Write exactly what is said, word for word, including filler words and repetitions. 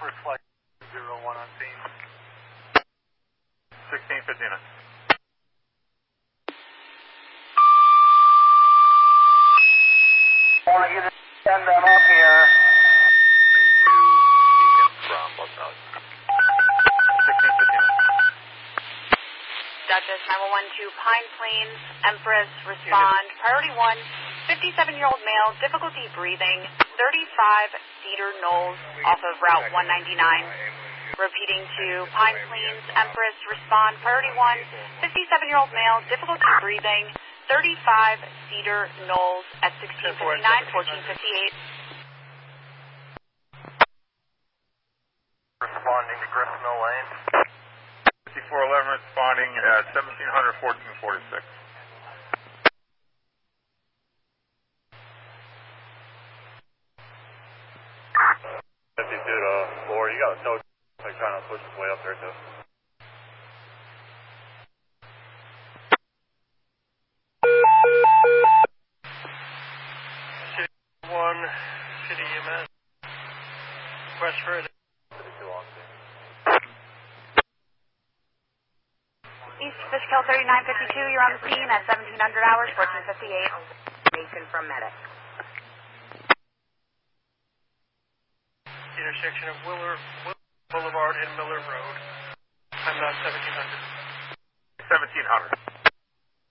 First flight zero one on scene. sixteen fifty-nine. I want to get it, send them up here. Beacon from Los Angeles. sixteen fifty-nine. Douglas nine one one to Pine Plains, Empress, respond. Priority one, fifty-seven-year-old male, difficulty breathing, thirty-five Cedar Knolls off of Route one ninety-nine. Repeating to Pine Plains, Empress, respond. Priority one, fifty-seven-year-old male, difficulty breathing, thirty-five Cedar Knolls at sixteen fifty-nine, fourteen fifty-eight. Responding to Grist Mill Lane. fifty-four eleven responding at seventeen hundred, fourteen forty-six. fifty-two to four, you got a tow like trying to push his way up there too. City one, City E M S. Request for it. fifty-two on scene. East Fishkill thirty-nine fifty-two, you're on the scene at seventeen hundred hours, fourteen fifty-eight. Nation from medic. Intersection of Willer, Willer Boulevard and Miller Road. I'm not seventeen hundred. seventeen hundred.